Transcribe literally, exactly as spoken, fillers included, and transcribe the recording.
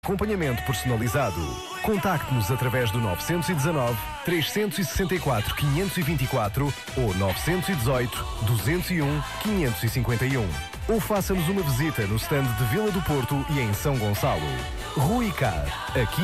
Acompanhamento personalizado. Contacte-nos através do nove um nove, três seis quatro, quinhentos e vinte e quatro ou nove um oito, duzentos e um, quinhentos e cinquenta e um. Ou faça-nos uma visita no stand de Vila do Porto e em São Gonçalo. Rui Car, aqui